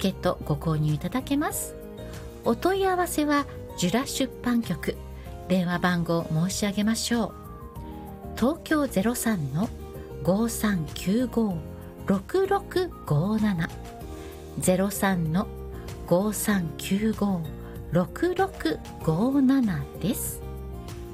ケットご購入いただけます。お問い合わせはジュラ出版局、電話番号申し上げましょう。東京 03-5395-6657 03-5395-6657です。